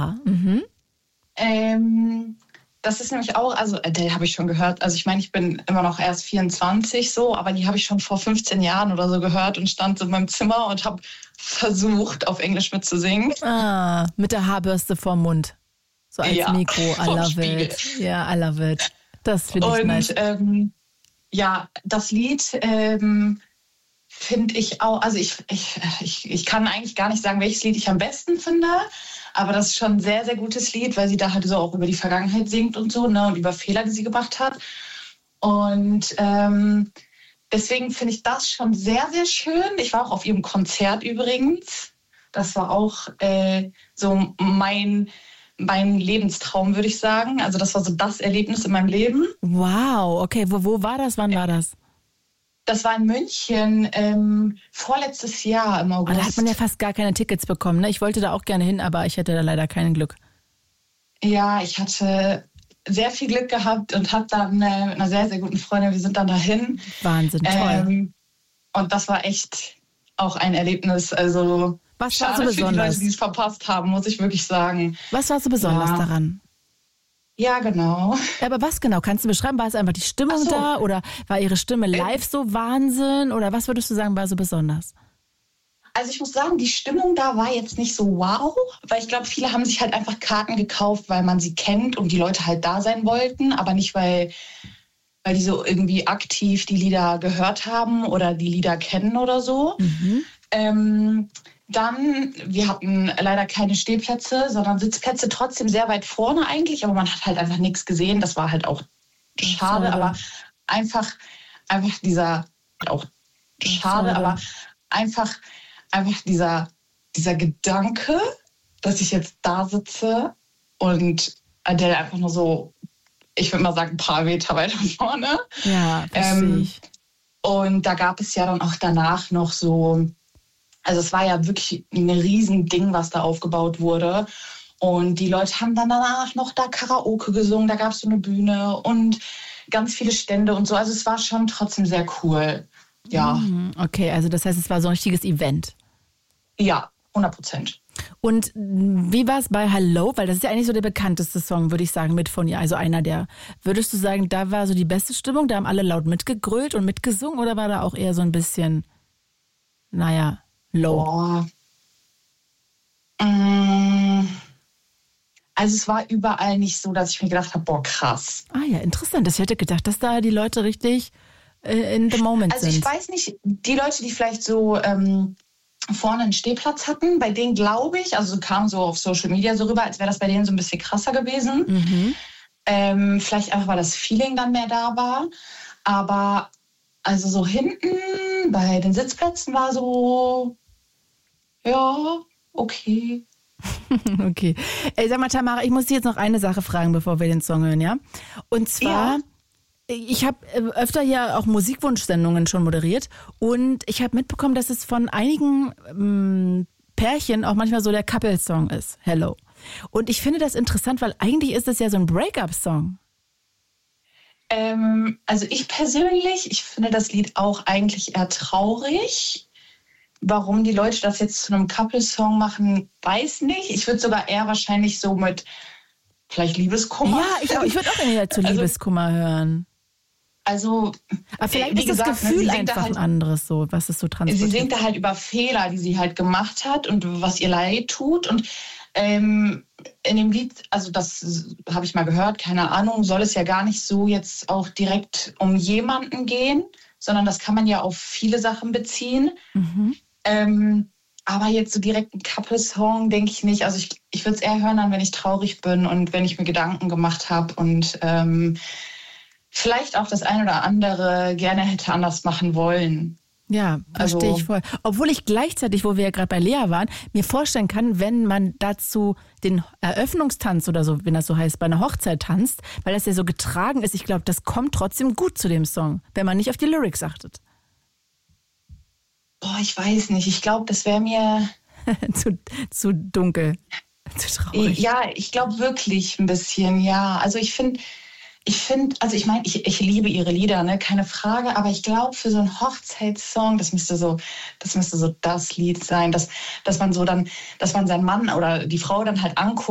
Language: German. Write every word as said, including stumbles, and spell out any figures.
Mhm. Ähm, das ist nämlich auch, also Adele habe ich schon gehört. Also ich meine, ich bin immer noch erst vierundzwanzig so, aber die habe ich schon vor fünfzehn Jahren oder so gehört und stand so in meinem Zimmer und habe versucht, auf Englisch mitzusingen. Ah, mit der Haarbürste vorm Mund. So als Ja, Mikro, I vom love Spiegel. it. Ja, I love it. Das finde ich Und nice. ähm, ja, das Lied ähm, finde ich auch, also ich, ich, ich, ich kann eigentlich gar nicht sagen, welches Lied ich am besten finde, aber das ist schon ein sehr, sehr gutes Lied, weil sie da halt so auch über die Vergangenheit singt und so, ne, und über Fehler, die sie gemacht hat. Und ähm, deswegen finde ich das schon sehr, sehr schön. Ich war auch auf ihrem Konzert übrigens. Das war auch äh, so mein, mein Lebenstraum, würde ich sagen. Also das war so das Erlebnis in meinem Leben. Wow, okay, wo, wo war das? Wann war das? Das war in München ähm, vorletztes Jahr im Oh, August. da hat man ja fast gar keine Tickets bekommen. Ne? Ich wollte da auch gerne hin, aber ich hatte da leider kein Glück. Ja, ich hatte sehr viel Glück gehabt und habe dann äh, mit einer sehr, sehr guten Freundin, wir sind dann dahin. Wahnsinn, toll. Ähm, und das war echt auch ein Erlebnis. Also Was war schade so für die besonders? Leute, die es verpasst haben, muss ich wirklich sagen. Was war so besonders Ja. daran? Ja, genau. Aber was genau? Kannst du beschreiben? War es einfach die Stimmung Ach so. da oder war ihre Stimme live so Wahnsinn? Oder was würdest du sagen, war so besonders? Also ich muss sagen, die Stimmung da war jetzt nicht so wow, weil ich glaube, viele haben sich halt einfach Karten gekauft, weil man sie kennt und die Leute halt da sein wollten, aber nicht, weil, weil die so irgendwie aktiv die Lieder gehört haben oder die Lieder kennen oder so. Mhm. Ähm, dann, wir hatten leider keine Stehplätze, sondern Sitzplätze, trotzdem sehr weit vorne eigentlich, aber man hat halt einfach nichts gesehen. Das war halt auch schade, schade. aber einfach, einfach dieser, auch schade, schade. aber einfach, einfach dieser, dieser Gedanke, dass ich jetzt da sitze und Adele einfach nur so, ich würde mal sagen, ein paar Meter weiter vorne. Ja, verstehe Ähm, ich. Und da gab es ja dann auch danach noch so, also es war ja wirklich ein Riesending, was da aufgebaut wurde. Und die Leute haben dann danach noch da Karaoke gesungen, da gab es so eine Bühne und ganz viele Stände und so. Also es war schon trotzdem sehr cool. Ja, Mhm, okay, also das heißt, es war so ein richtiges Event. ja, hundert Prozent. Und wie war es bei Hello? Weil das ist ja eigentlich so der bekannteste Song, würde ich sagen, mit von ihr. Also einer der. Würdest du sagen, da war so die beste Stimmung? Da haben alle laut mitgegrölt und mitgesungen? Oder war da auch eher so ein bisschen, naja, low? Boah. Mm. Also es war überall nicht so, dass ich mir gedacht habe, boah, krass. Ah ja, interessant. Ich hätte gedacht, dass da die Leute richtig äh, in the moment Also sind. ich weiß nicht, die Leute, die vielleicht so ähm, vorne einen Stehplatz hatten, bei denen glaube ich, also kam so auf Social Media so rüber, als wäre das bei denen so ein bisschen krasser gewesen. Mhm. Ähm, vielleicht einfach, weil das Feeling dann mehr da war. Aber also so hinten bei den Sitzplätzen war so, ja, okay. Okay. Ey, sag mal, Tamara, ich muss dich jetzt noch eine Sache fragen, bevor wir den Song hören, ja? Und zwar, Ja. ich habe öfter ja auch Musikwunschsendungen schon moderiert und ich habe mitbekommen, dass es von einigen ähm, Pärchen auch manchmal so der Couple-Song ist, Hello. Und ich finde das interessant, weil eigentlich ist es ja so ein Break-up-Song. Ähm, also ich persönlich, ich finde das Lied auch eigentlich eher traurig. Warum die Leute das jetzt zu einem Couple-Song machen, weiß nicht. Ich würde sogar eher wahrscheinlich so mit vielleicht Liebeskummer. Ja, ich, auch- ich würde auch eher zu Also- Liebeskummer hören. Also, Aber vielleicht wie ist das gesagt, ne, sie Gefühl singt da einfach halt- ein anderes so, was es so sie transportiert. singt da halt über Fehler, die sie halt gemacht hat und was ihr leid tut. Und ähm, in dem Lied, also das habe ich mal gehört, keine Ahnung, soll es ja gar nicht so jetzt auch direkt um jemanden gehen, sondern das kann man ja auf viele Sachen beziehen. Mhm. Ähm, aber jetzt so direkt ein Couple-Song, denke ich nicht. Also ich, ich würde es eher hören, dann, wenn ich traurig bin und wenn ich mir Gedanken gemacht habe und ähm, vielleicht auch das ein oder andere gerne hätte anders machen wollen. Ja, verstehe Also- ich voll. Obwohl ich gleichzeitig, wo wir ja gerade bei Lea waren, mir vorstellen kann, wenn man dazu den Eröffnungstanz oder so, wenn das so heißt, bei einer Hochzeit tanzt, weil das ja so getragen ist, ich glaube, das kommt trotzdem gut zu dem Song, wenn man nicht auf die Lyrics achtet. Boah, ich weiß nicht. Ich glaube, das wäre mir... zu, zu dunkel, zu traurig. Ja, ich glaube wirklich ein bisschen, ja. Also ich finde, ich finde, also ich meine, ich, ich liebe ihre Lieder, ne, keine Frage, aber ich glaube, für so einen Hochzeitssong, das müsste so, das müsste so das Lied sein, dass, dass man so dann, dass man seinen Mann oder die Frau dann halt anguckt